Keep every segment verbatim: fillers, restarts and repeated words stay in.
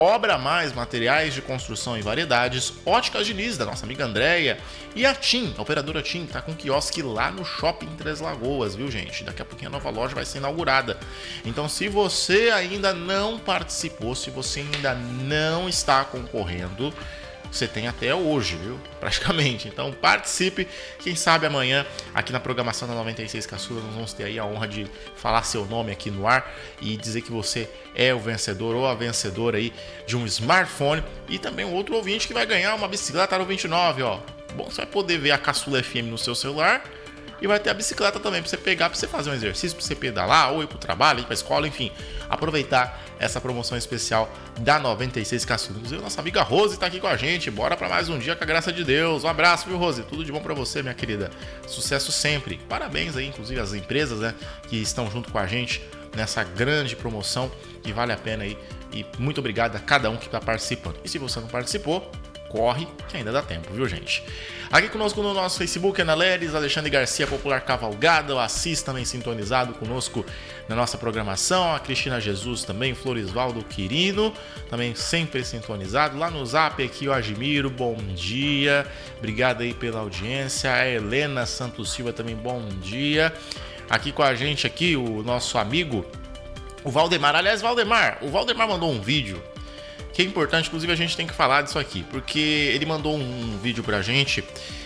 Obra Mais, materiais de construção e variedades, Óticas Diniz, da nossa amiga Andréia, e a TIM, a operadora TIM, tá com quiosque lá no Shopping Três Lagoas, viu, gente? Daqui a pouquinho a nova loja vai ser inaugurada. Então, se você ainda não participou, se você ainda não está concorrendo, você tem até hoje, viu? Praticamente. Então participe. Quem sabe amanhã, aqui na programação da noventa e seis Caçula, nós vamos ter aí a honra de falar seu nome aqui no ar e dizer que você é o vencedor ou a vencedora aí de um smartphone. E também um outro ouvinte que vai ganhar uma bicicleta Aro vinte e nove, ó. Bom, você vai poder ver a Caçula F M no seu celular. E vai ter a bicicleta também para você pegar, para você fazer um exercício, para você pedalar, ou ir para o trabalho, ir para a escola, enfim. Aproveitar essa promoção especial da noventa e seis Caçula. Inclusive, nossa amiga Rose está aqui com a gente. Bora para mais um dia com a graça de Deus. Um abraço, viu, Rose? Tudo de bom para você, minha querida. Sucesso sempre. Parabéns aí, inclusive, às empresas, né, que estão junto com a gente nessa grande promoção que vale a pena aí. E muito obrigado a cada um que está participando. E se você não participou, corre que ainda dá tempo, viu, gente? Aqui conosco no nosso Facebook, Ana Leres, Alexandre Garcia, Popular Cavalgada, o Assis também sintonizado conosco na nossa programação, a Cristina Jesus também, Florisvaldo Quirino, também sempre sintonizado, lá no Zap aqui o Agimiro, bom dia, obrigado aí pela audiência, a Helena Santos Silva também, bom dia, aqui com a gente aqui o nosso amigo, o Valdemar, aliás, Valdemar, o Valdemar mandou um vídeo que é importante, inclusive a gente tem que falar disso aqui, porque ele mandou um vídeo pra gente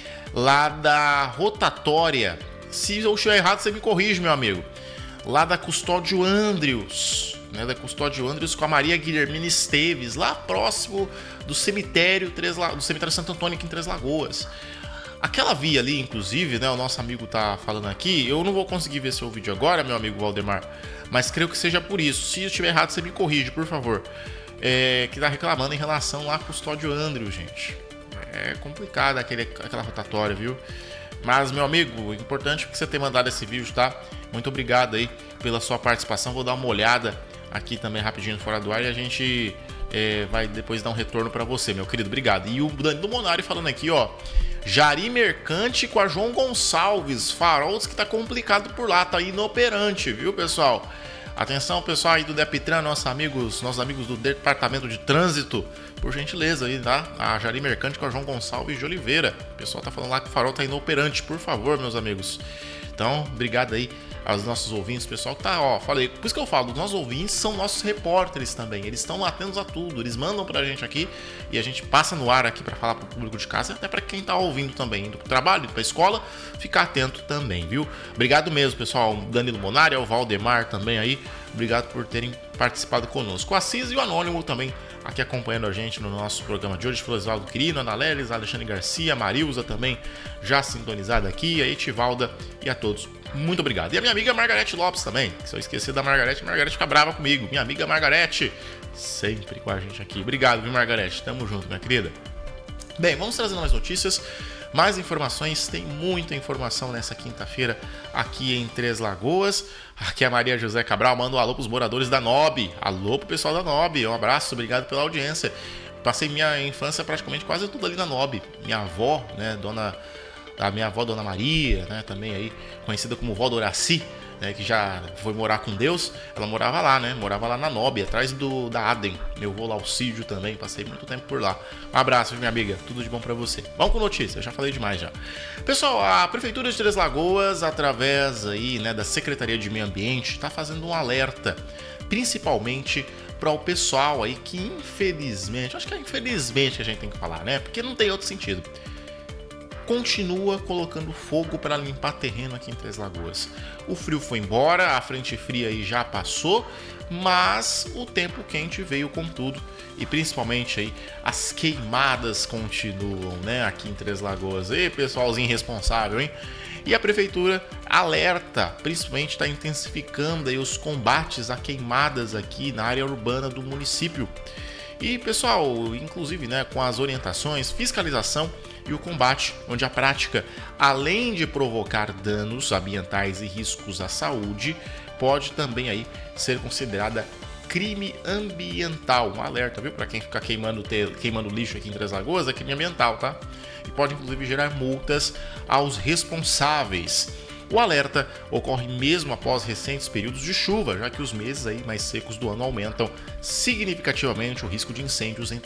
lá da rotatória, se eu estiver errado você me corrige, meu amigo, lá da Custódio Andrius, né, da Custódio Andrius com a Maria Guilhermina Esteves, lá próximo do cemitério, Três La... do cemitério Santo Antônio aqui em Três Lagoas. Aquela via ali, inclusive, né, o nosso amigo tá falando aqui, eu não vou conseguir ver seu vídeo agora, meu amigo Valdemar, mas creio que seja por isso, se eu estiver errado você me corrige, por favor. É, que tá reclamando em relação lá a Custódio Andrew, gente. É complicado aquele, aquela rotatória, viu? Mas, meu amigo, importante que você tenha mandado esse vídeo, tá? Muito obrigado aí pela sua participação. Vou dar uma olhada aqui também rapidinho fora do ar e a gente é, vai depois dar um retorno pra você, meu querido. Obrigado. E o Danilo Monari falando aqui, ó. Jari Mercante com a João Gonçalves. Farols que tá complicado por lá, tá inoperante, viu, pessoal? Atenção, pessoal aí do Deptran, nossos amigos, nossos amigos do Departamento de Trânsito, por gentileza aí, tá? A Jari Mercante com a João Gonçalves de Oliveira. O pessoal tá falando lá que o farol tá inoperante, por favor, meus amigos. Então, obrigado aí aos nossos ouvintes, pessoal que tá, ó, falei, por isso que eu falo, os nossos ouvintes são nossos repórteres também, eles estão atentos a tudo, eles mandam pra gente aqui e a gente passa no ar aqui pra falar pro público de casa, até pra quem tá ouvindo também, indo pro trabalho, indo pra escola, ficar atento também, viu? Obrigado mesmo, pessoal, Danilo Monari, o Valdemar também aí, obrigado por terem participado conosco, o Assis e o Anônimo também aqui acompanhando a gente no nosso programa de hoje, Florisvaldo Quirino, Ana Leles, Alexandre Garcia, Marilza também já sintonizada aqui, a Etivalda e a todos. Muito obrigado. E a minha amiga Margarete Lopes também. Se eu esquecer da Margarete, a Margarete fica brava comigo. Minha amiga Margarete, sempre com a gente aqui. Obrigado, viu, Margarete? Tamo junto, minha querida. Bem, vamos trazendo mais notícias, mais informações. Tem muita informação nessa quinta-feira aqui em Três Lagoas. Aqui a Maria José Cabral manda um alô pros moradores da N O B. Alô pro pessoal da N O B. Um abraço, obrigado pela audiência. Passei minha infância praticamente quase tudo ali na N O B. Minha avó, né, dona... A minha avó, Dona Maria, né, também aí, conhecida como Vó Doraci, né, que já foi morar com Deus, ela morava lá, né, morava lá na N O B, atrás do, da Adem, meu avô Laucídio também, passei muito tempo por lá. Um abraço, minha amiga, tudo de bom pra você. Vamos com notícia, eu já falei demais já. Pessoal, a Prefeitura de Três Lagoas, através aí, né, da Secretaria de Meio Ambiente, está fazendo um alerta, principalmente para o pessoal aí que infelizmente, acho que é infelizmente que a gente tem que falar, né, porque não tem outro sentido, continua colocando fogo para limpar terreno aqui em Três Lagoas. O frio foi embora, a frente fria aí já passou, mas o tempo quente veio com tudo e principalmente aí as queimadas continuam, né, aqui em Três Lagoas. E pessoalzinho irresponsável, hein? E a prefeitura alerta, principalmente está intensificando aí os combates a queimadas aqui na área urbana do município. E pessoal, inclusive, né, com as orientações, fiscalização e o combate, onde a prática, além de provocar danos ambientais e riscos à saúde, pode também aí ser considerada crime ambiental. Um alerta, viu? Para quem ficar queimando, queimando lixo aqui em Três Lagoas, é crime ambiental, tá? E pode inclusive gerar multas aos responsáveis. O alerta ocorre mesmo após recentes períodos de chuva, já que os meses aí mais secos do ano aumentam significativamente o risco de incêndios em